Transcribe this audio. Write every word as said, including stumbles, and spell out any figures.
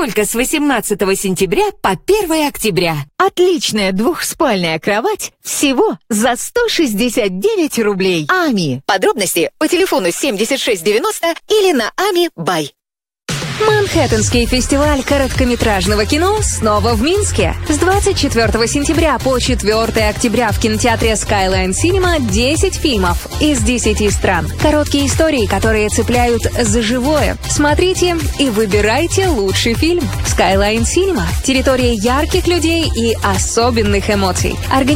только с восемнадцатого сентября по первое октября. Отличная двухспальная кровать всего за сто шестьдесят девять рублей. Ами. Подробности по телефону семьдесят шесть девяносто или на Ами Бай. Манхэттенский фестиваль короткометражного кино снова в Минске. С двадцать четвёртого сентября по четвёртое октября в кинотеатре Skyline Cinema десять фильмов из десяти стран. Короткие истории, которые цепляют за живое. Смотрите и выбирайте лучший фильм. Skyline Cinema – территория ярких людей и особенных эмоций. Органи-